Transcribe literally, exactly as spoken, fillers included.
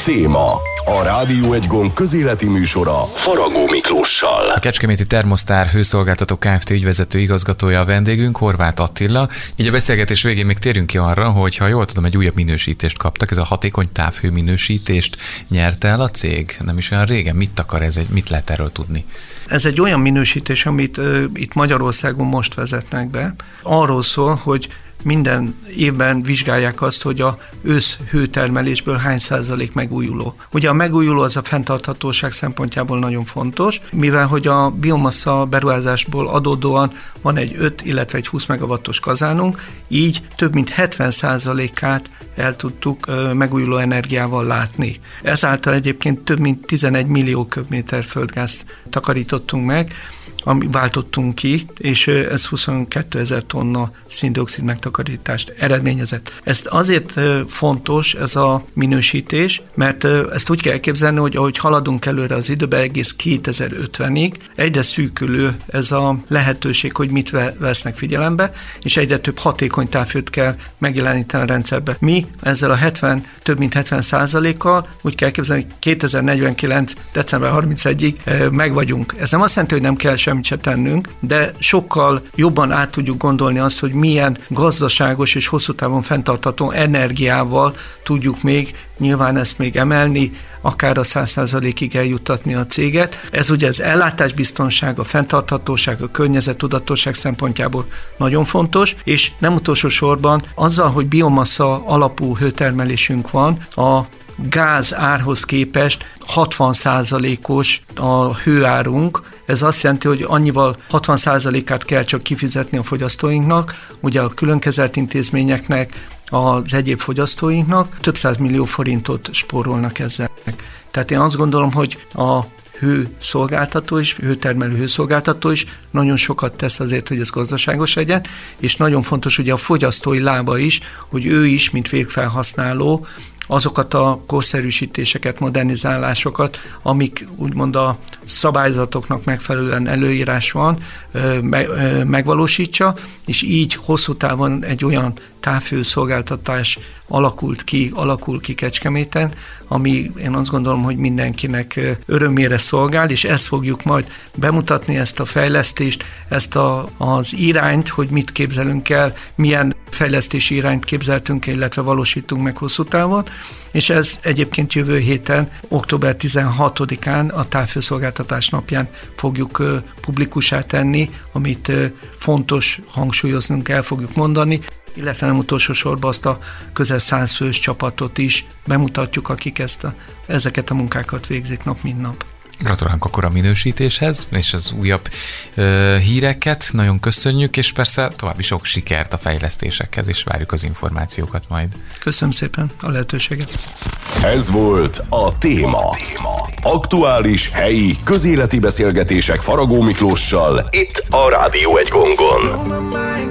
Téma. A Rádió egy gomb közéleti műsora Faragó Miklóssal. A Kecskeméti Termosztár Hőszolgáltató Kft. Ügyvezető igazgatója a vendégünk, Horváth Attila. Így a beszélgetés végén még térünk ki arra, hogy ha jól tudom, egy újabb minősítést kaptak, ez a hatékony távhő minősítést nyerte el a cég. Nem is olyan régen. Mit akar ez, mit lehet erről tudni? Ez egy olyan minősítés, amit uh, itt Magyarországon most vezetnek be. Arról szól, hogy minden évben vizsgálják azt, hogy a őszhőtermelésből hány százalék megújuló. Ugye a megújuló az a fenntarthatóság szempontjából nagyon fontos, mivel hogy a biomassa beruházásból adódóan van egy öt, illetve egy húsz megawattos kazánunk, így több mint hetven százalékát el tudtuk megújuló energiával látni. Ezáltal egyébként több mint tizenegy millió köbméter földgázt takarítottunk meg, amit váltottunk ki, és ez huszonkétezer tonna szén-dioxid megtakarítást eredményezett. Ez azért fontos, ez a minősítés, mert ezt úgy kell elképzelni, hogy ahogy haladunk előre az időben egész kétezer-ötvenig, egyre szűkülő ez a lehetőség, hogy mit vesznek figyelembe, és egyre több hatékony távhőt kell megjeleníteni a rendszerbe. Mi ezzel a hetven, több mint hetven százalékkal úgy kell elképzelni, hogy kétezer-negyvenkilenc. december harmincegyedikéig meg vagyunk. Ez nem azt jelenti, hogy nem kell semmit se tennünk, de sokkal jobban át tudjuk gondolni azt, hogy milyen gazdaságos és hosszú távon fenntartható energiával tudjuk még nyilván ezt még emelni, akár a száz százalékig eljuttatni a céget. Ez ugye az ellátásbiztonság, a fenntarthatóság, a környezettudatosság szempontjából nagyon fontos, és nem utolsó sorban azzal, hogy biomassa alapú hőtermelésünk van, a gáz árhoz képest hatvan százalékos a hőárunk. Ez azt jelenti, hogy annyival hatvan százalékát kell csak kifizetni a fogyasztóinknak, ugye a különkezelt intézményeknek, az egyéb fogyasztóinknak több száz millió forintot spórolnak ezzel. Tehát én azt gondolom, hogy a hőszolgáltató is, hőtermelő hőszolgáltató is nagyon sokat tesz azért, hogy ez gazdaságos legyen, és nagyon fontos ugye a fogyasztói lába is, hogy ő is, mint végfelhasználó, azokat a korszerűsítéseket, modernizálásokat, amik úgymond a szabályzatoknak megfelelően előírás van, megvalósítsa, és így hosszú távon egy olyan távhőszolgáltatás alakult ki, alakul ki Kecskeméten, ami én azt gondolom, hogy mindenkinek örömére szolgál, és ezt fogjuk majd bemutatni, ezt a fejlesztést, ezt a, az irányt, hogy mit képzelünk el, milyen fejlesztési irányt képzeltünk el, illetve valósítunk meg hosszú távon, és ez egyébként jövő héten, október tizenhatodikán a távhőszolgáltatás napján fogjuk publikussá tenni, amit fontos hangsúlyoznunk, el fogjuk mondani, illetve nem utolsó sorban azt a közel száz fős csapatot is bemutatjuk, akik ezt a, ezeket a munkákat végzik nap, mint nap. Gratulálunk akkor a minősítéshez, és az újabb ö, híreket nagyon köszönjük, és persze további sok sikert a fejlesztésekhez, és várjuk az információkat majd. Köszönöm szépen a lehetőséget. Ez volt a Téma. Aktuális, helyi, közéleti beszélgetések Faragó Miklóssal, itt a Rádió egy gongon.